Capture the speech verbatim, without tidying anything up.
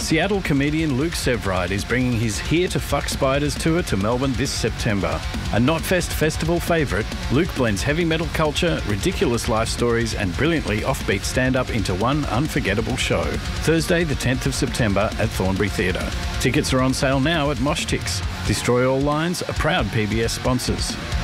Seattle comedian Luke Sevride is bringing his Here to Fuck Spiders tour to Melbourne this September. A Knotfest festival favourite, Luke blends heavy metal culture, ridiculous life stories and brilliantly offbeat stand-up into one unforgettable show. Thursday the tenth of September at Thornbury Theatre. Tickets are on sale now at Moshtix. Destroy All Lines are proud P B S sponsors.